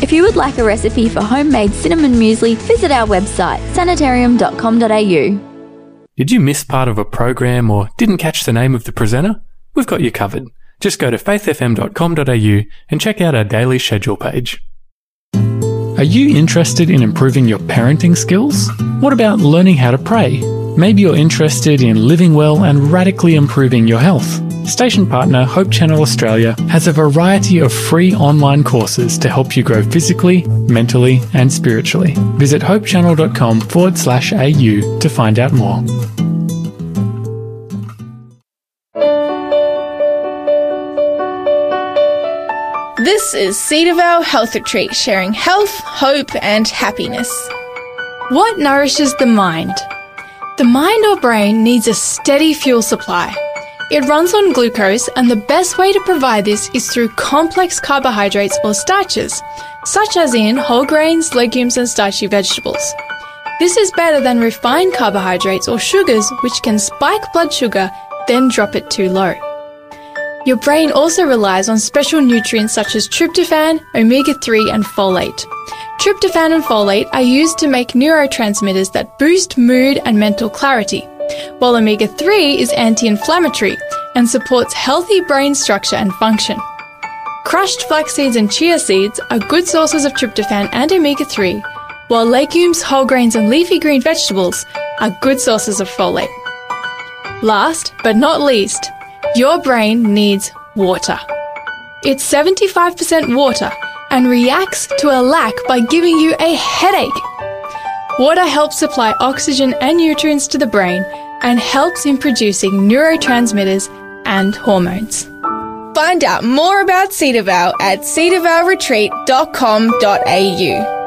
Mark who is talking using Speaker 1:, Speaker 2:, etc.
Speaker 1: If you would like a recipe for homemade cinnamon muesli, visit our website, sanitarium.com.au.
Speaker 2: Did you miss part of a program or didn't catch the name of the presenter? We've got you covered. Just go to faithfm.com.au and check out our daily schedule page. Are you interested in improving your parenting skills? What about learning how to pray? Maybe you're interested in living well and radically improving your health. Station partner Hope Channel Australia has a variety of free online courses to help you grow physically, mentally and spiritually. Visit hopechannel.com/au to find out more.
Speaker 3: This is Cedarvale Health Retreat, sharing health, hope and happiness. What nourishes the mind? The mind or brain needs a steady fuel supply. It runs on glucose, and the best way to provide this is through complex carbohydrates or starches, such as in whole grains, legumes and starchy vegetables. This is better than refined carbohydrates or sugars, which can spike blood sugar, then drop it too low. Your brain also relies on special nutrients such as tryptophan, omega-3 and folate. Tryptophan and folate are used to make neurotransmitters that boost mood and mental clarity, while omega-3 is anti-inflammatory and supports healthy brain structure and function. Crushed flax seeds and chia seeds are good sources of tryptophan and omega-3, while legumes, whole grains and leafy green vegetables are good sources of folate. Last but not least, your brain needs water. It's 75% water and reacts to a lack by giving you a headache. Water helps supply oxygen and nutrients to the brain and helps in producing neurotransmitters and hormones. Find out more about Cedarvale at cedarvaleretreat.com.au.